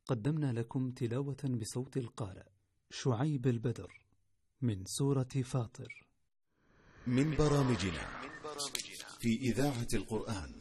قدمنا لكم تلاوة بصوت القارئ شعيب البدر من سورة فاطر من برامجنا في إذاعة القرآن.